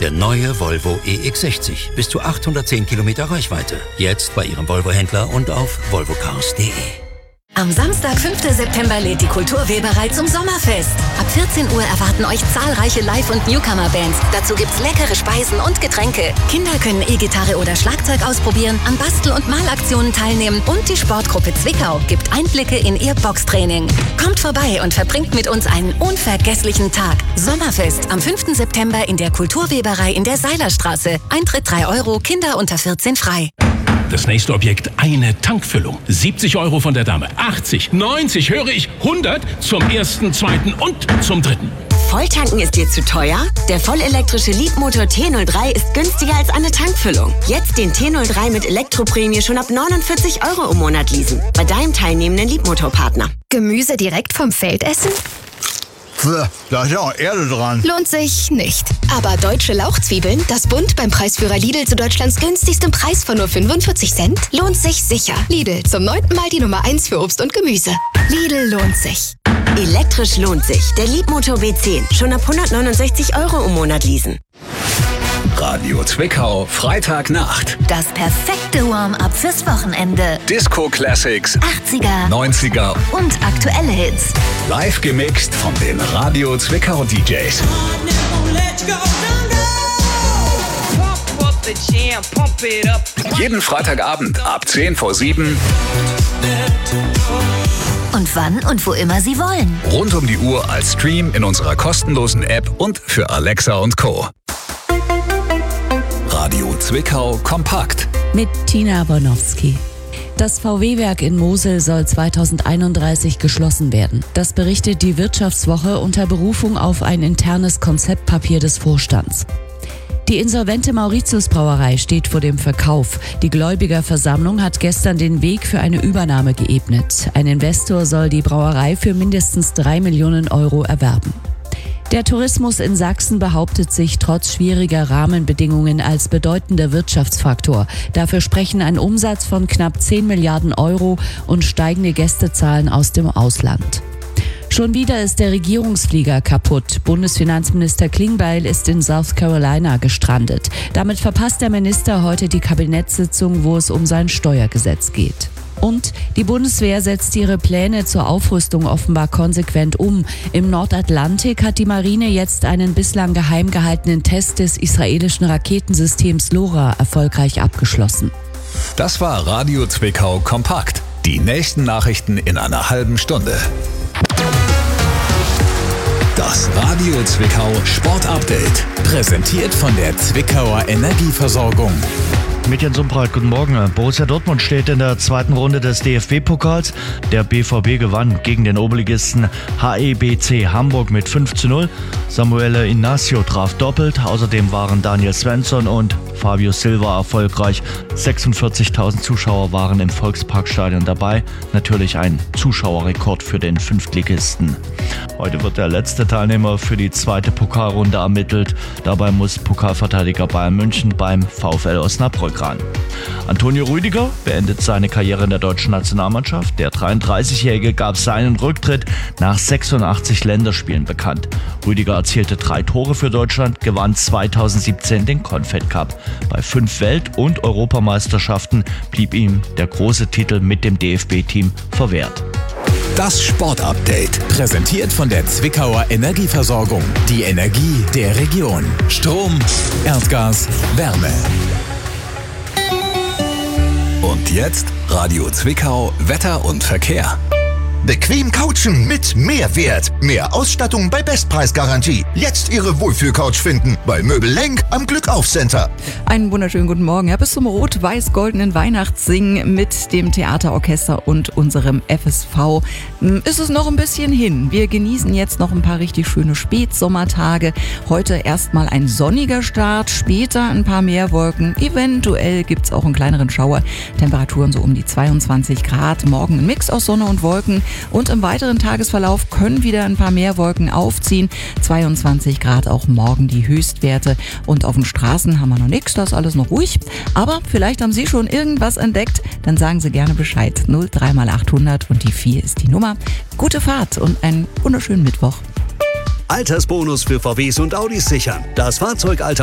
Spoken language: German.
Der neue Volvo EX60. Bis zu 810 Kilometer Reichweite. Jetzt bei Ihrem Volvo-Händler und auf volvocars.de. Am Samstag, 5. September lädt die Kulturweberei zum Sommerfest. Ab 14 Uhr erwarten euch zahlreiche Live- und Newcomer-Bands. Dazu gibt's leckere Speisen und Getränke. Kinder können E-Gitarre oder Schlagzeug ausprobieren, an Bastel- und Malaktionen teilnehmen und die Sportgruppe Zwickau gibt Einblicke in ihr Boxtraining. Kommt vorbei und verbringt mit uns einen unvergesslichen Tag. Sommerfest am 5. September in der Kulturweberei in der Seilerstraße. Eintritt 3 €, Kinder unter 14 frei. Das nächste Objekt, eine Tankfüllung. 70 € von der Dame, 80, 90, höre ich, 100 zum ersten, zweiten und zum dritten. Volltanken ist dir zu teuer? Der vollelektrische Leadmotor T03 ist günstiger als eine Tankfüllung. Jetzt den T03 mit Elektroprämie schon ab 49 € im Monat leasen. Bei deinem teilnehmenden Leadmotorpartner. Gemüse direkt vom Feld essen? Da ist ja auch Erde dran. Lohnt sich nicht. Aber deutsche Lauchzwiebeln, das Bund beim Preisführer Lidl zu Deutschlands günstigstem Preis von nur 45 Cent, lohnt sich sicher. Lidl, zum 9. Mal die Nummer 1 für Obst und Gemüse. Lidl lohnt sich. Elektrisch lohnt sich. Der Leadmotor B10. Schon ab 169 € im Monat leasen. Radio Zwickau, Freitagnacht. Das perfekte Warm-up fürs Wochenende. Disco Classics, 80er 90er und aktuelle Hits. live gemixt von den Radio Zwickau DJs. Jeden Freitagabend ab 6:50. Und wann und wo immer Sie wollen. Rund um die Uhr als Stream in unserer kostenlosen App und für Alexa und Co. Radio Zwickau kompakt. Mit Tina Bornowski. Das VW-Werk in Mosel soll 2031 geschlossen werden. Das berichtet die Wirtschaftswoche unter Berufung auf ein internes Konzeptpapier des Vorstands. Die insolvente Mauritius-Brauerei steht vor dem Verkauf. Die Gläubigerversammlung hat gestern den Weg für eine Übernahme geebnet. Ein Investor soll die Brauerei für mindestens 3 Millionen € erwerben. Der Tourismus in Sachsen behauptet sich trotz schwieriger Rahmenbedingungen als bedeutender Wirtschaftsfaktor. Dafür sprechen ein Umsatz von knapp 10 Milliarden € und steigende Gästezahlen aus dem Ausland. Schon wieder ist der Regierungsflieger kaputt. Bundesfinanzminister Klingbeil ist in South Carolina gestrandet. Damit verpasst der Minister heute die Kabinettssitzung, wo es um sein Steuergesetz geht. Und die Bundeswehr setzt ihre Pläne zur Aufrüstung offenbar konsequent um. Im Nordatlantik hat die Marine jetzt einen bislang geheim gehaltenen Test des israelischen Raketensystems LoRa erfolgreich abgeschlossen. Das war Radio Zwickau kompakt. Die nächsten Nachrichten in einer halben Stunde. Das Radio Zwickau Sportupdate. Präsentiert von der Zwickauer Energieversorgung. Mit Jens Umbreit, guten Morgen. Borussia Dortmund steht in der zweiten Runde des DFB-Pokals. Der BVB gewann gegen den Oberligisten HEBC Hamburg mit 5:0. Samuele Inácio traf doppelt. Außerdem waren Daniel Svensson und Fabio Silva erfolgreich. 46.000 Zuschauer waren im Volksparkstadion dabei. Natürlich ein Zuschauerrekord für den Fünftligisten. Heute wird der letzte Teilnehmer für die zweite Pokalrunde ermittelt. Dabei muss Pokalverteidiger Bayern München beim VfL Osnabrück ran. Antonio Rüdiger beendet seine Karriere in der deutschen Nationalmannschaft. Der 33-Jährige gab seinen Rücktritt nach 86 Länderspielen bekannt. Rüdiger erzielte 3 Tore für Deutschland, gewann 2017 den Confed Cup. Bei 5 Welt- und Europameisterschaften blieb ihm der große Titel mit dem DFB-Team verwehrt. Das Sportupdate. Präsentiert von der Zwickauer Energieversorgung. Die Energie der Region. Strom, Erdgas, Wärme. Und jetzt Radio Zwickau, Wetter und Verkehr. Bequem couchen mit Mehrwert. Mehr Ausstattung bei Bestpreisgarantie. Jetzt Ihre Wohlfühlcouch finden bei Möbel Lenk am Glückauf-Center. Einen wunderschönen guten Morgen. Ja, bis zum rot-weiß-goldenen Weihnachtssingen mit dem Theaterorchester und unserem FSV ist es noch ein bisschen hin. Wir genießen jetzt noch ein paar richtig schöne Spätsommertage. Heute erstmal ein sonniger Start, später ein paar mehr Wolken. Eventuell gibt's auch einen kleineren Schauer. Temperaturen so um die 22 Grad. Morgen ein Mix aus Sonne und Wolken. Und im weiteren Tagesverlauf können wieder ein paar mehr Wolken aufziehen. 22 Grad auch morgen die Höchstwerte. Und auf den Straßen haben wir noch nichts, das ist alles noch ruhig. Aber vielleicht haben Sie schon irgendwas entdeckt, dann sagen Sie gerne Bescheid. 03 mal 800 und die 4 ist die Nummer. Gute Fahrt und einen wunderschönen Mittwoch. Altersbonus für VWs und Audis sichern. Das Fahrzeugalter